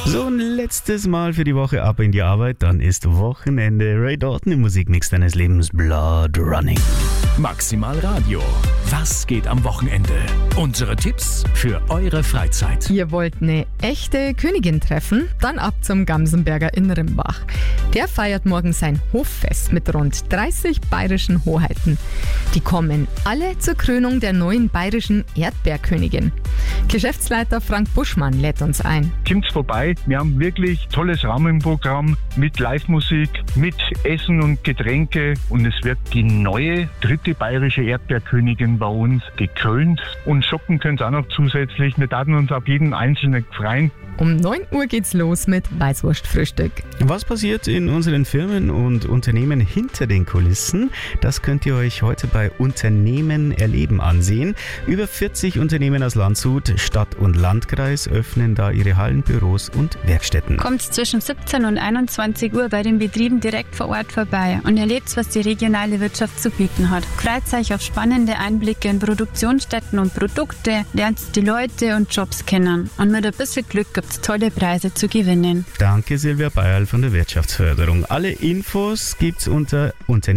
So, ein letztes Mal für die Woche ab in die Arbeit, dann ist Wochenende. Ray Dalton im Musikmix deines Lebens, Blood Running. Maximal Radio. Was geht am Wochenende? Unsere Tipps für eure Freizeit. Ihr wollt eine echte Königin treffen? Dann ab zum Gamsenberger in Rimbach. Der feiert morgen sein Hoffest mit rund 30 bayerischen Hoheiten. Die kommen alle zur Krönung der neuen bayerischen Erdbeerkönigin. Geschäftsleiter Frank Buschmann lädt uns ein. Kommt vorbei, wir haben wirklich tolles Rahmenprogramm mit Live-Musik, mit Essen und Getränke und es wird die neue dritte bayerische Erdbeerkönigin bei uns gekrönt und shoppen könnt ihr auch noch zusätzlich. Wir taten uns auf jeden Einzelnen freuen. Um 9 Uhr geht's los mit Weißwurstfrühstück. Was passiert in unseren Firmen und Unternehmen hinter den Kulissen? Das könnt ihr euch heute bei Unternehmen erleben ansehen. Über 40 Unternehmen aus Landshut, Stadt und Landkreis öffnen da ihre Hallen, Büros und Werkstätten. Kommt zwischen 17 und 21 Uhr bei den Betrieben direkt vor Ort vorbei und erlebt, was die regionale Wirtschaft zu bieten hat. Freut euch auf spannende Einblicke in Produktionsstätten und Produkte, lernt die Leute und Jobs kennen und mit ein bisschen Glück gibt es tolle Preise zu gewinnen. Danke Silvia Beierl von der Wirtschaftsförderung. Alle Infos gibt's unter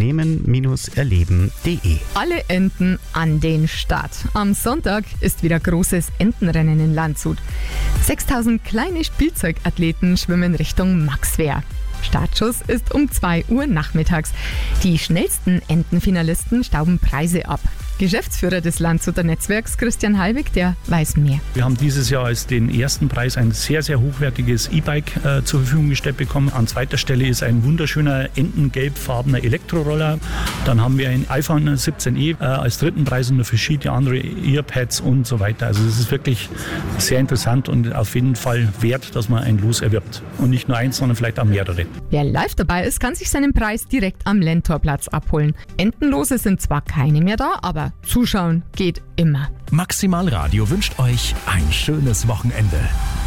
unternehmen-erleben.de. Alle Enten an den Start. Am Sonntag ist wieder großes Entenrennen in Landshut. 6000 kleine Spielzeugathleten schwimmen Richtung Maxwehr. Startschuss ist um 2 Uhr nachmittags. Die schnellsten Entenfinalisten stauben Preise ab. Geschäftsführer des Landshuter Netzwerks, Christian Halbig, der weiß mehr. Wir haben dieses Jahr als den ersten Preis ein sehr, sehr hochwertiges E-Bike zur Verfügung gestellt bekommen. An zweiter Stelle ist ein wunderschöner entengelbfarbener Elektroroller. Dann haben wir ein iPhone 17e als dritten Preis und noch verschiedene andere Earpads und so weiter. Also es ist wirklich sehr interessant und auf jeden Fall wert, dass man ein Los erwirbt. Und nicht nur eins, sondern vielleicht auch mehrere. Wer live dabei ist, kann sich seinen Preis direkt am Lentorplatz abholen. Entenlose sind zwar keine mehr da, aber zuschauen geht immer. Maximal Radio wünscht euch ein schönes Wochenende.